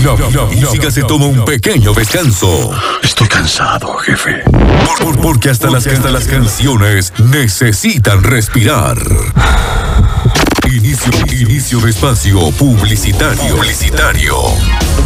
La música se toma un pequeño descanso. Estoy cansado, jefe. Porque hasta las canciones necesitan respirar. Inicio de espacio publicitario.